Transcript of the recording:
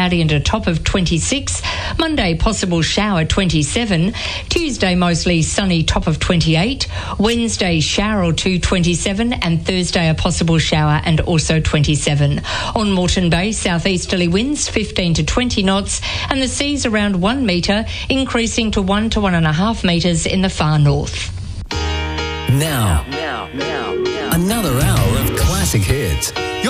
cloudy and a top of 26. Monday, possible shower, 27. Tuesday, mostly sunny, top of 28. Wednesday, shower or two, 27. And Thursday, a possible shower and also 27. On Moreton Bay, southeasterly winds 15 to 20 knots and the seas around 1 metre, increasing to 1 to 1.5 metres in the far north. Now, another hour of classic hits.